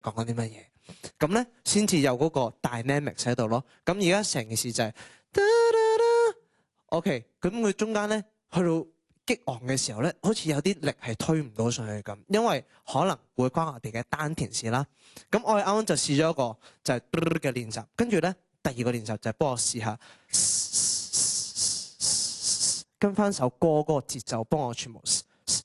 講緊啲乜嘢，咁咧先至有嗰個 dynamics 喺度咯。咁而家成件事就係、OK， 咁佢中間咧去到激昂嘅時候咧，好似有啲力係推唔到上去咁，因為可能會關我哋嘅丹田事啦。咁我哋啱啱就試咗一個就係嘅練習，跟住咧第二個練習就係幫我試下跟翻首歌嗰個節奏，幫我全部。